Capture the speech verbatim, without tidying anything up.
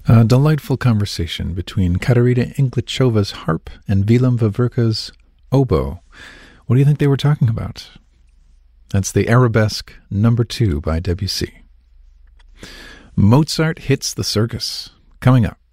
A delightful conversation between Katarina Inglichova's harp and Willem Vavrka's oboe. What do you think they were talking about? That's the Arabesque number two by Debussy. Mozart Hits the Circus, coming up.